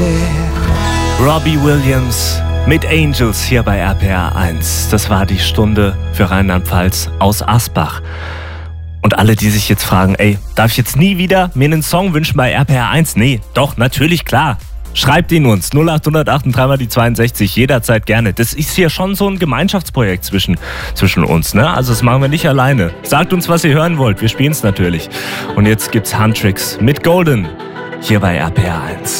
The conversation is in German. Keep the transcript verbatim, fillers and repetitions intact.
Robbie Williams mit Angels hier bei R P R eins. Das war die Stunde für Rheinland-Pfalz aus Asbach. Und alle, die sich jetzt fragen, ey, darf ich jetzt nie wieder mir einen Song wünschen bei R P R eins? Nee, doch, natürlich, klar. Schreibt ihn uns, null acht null acht drei mal die zweiundsechzig, jederzeit gerne. Das ist hier schon so ein Gemeinschaftsprojekt zwischen, zwischen uns, ne? Also das machen wir nicht alleine. Sagt uns, was ihr hören wollt, wir spielen es natürlich. Und jetzt gibt's Huntrix mit Golden hier bei R P R eins.